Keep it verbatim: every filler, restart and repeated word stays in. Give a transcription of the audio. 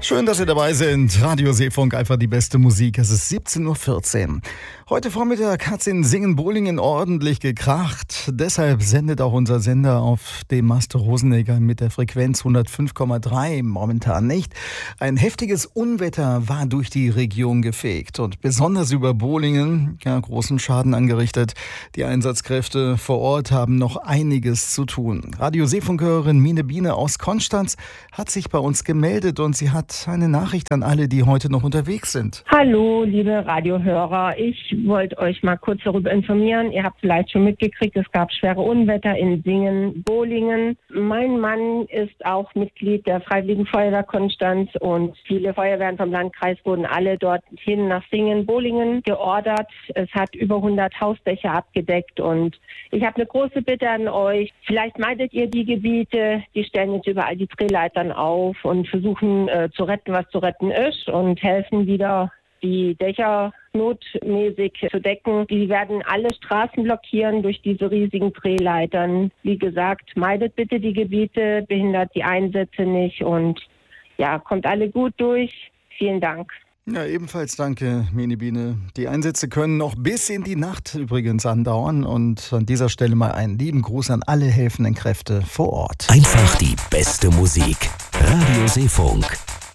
Schön, dass Sie dabei sind. Radio Seefunk, einfach die beste Musik. Es ist siebzehn Uhr vierzehn. Heute Vormittag hat es in Singen-Bolingen ordentlich gekracht. Deshalb sendet auch unser Sender auf dem Mast Rosenegger mit der Frequenz hundertfünf Komma drei momentan nicht. Ein heftiges Unwetter war durch die Region gefegt und besonders über Bolingen ja, großen Schaden angerichtet. Die Einsatzkräfte vor Ort haben noch einiges zu tun. Radio Seefunkhörerin Mine Biene aus Konstanz hat sich bei uns gemeldet und sie hat eine Nachricht an alle, die heute noch unterwegs sind. Hallo, liebe Radiohörer. Ich wollte euch mal kurz darüber informieren. Ihr habt vielleicht schon mitgekriegt, es gab schwere Unwetter in Singen, Bolingen. Mein Mann ist auch Mitglied der Freiwilligen Feuerwehr Konstanz und viele Feuerwehren vom Landkreis wurden alle dorthin nach Singen, Bolingen geordert. Es hat über hundert Hausdächer abgedeckt und ich habe eine große Bitte an euch. Vielleicht meidet ihr die Gebiete, die stellen jetzt überall die Drehleitern auf und versuchen äh, zu retten, was zu retten ist und helfen wieder die Dächer notmäßig zu decken. Die werden alle Straßen blockieren durch diese riesigen Drehleitern. Wie gesagt, meidet bitte die Gebiete, behindert die Einsätze nicht und ja, kommt alle gut durch. Vielen Dank. Ja, ebenfalls danke, Mine Biene. Die Einsätze können noch bis in die Nacht übrigens andauern und an dieser Stelle mal einen lieben Gruß an alle helfenden Kräfte vor Ort. Einfach die beste Musik. Radio Seefunk.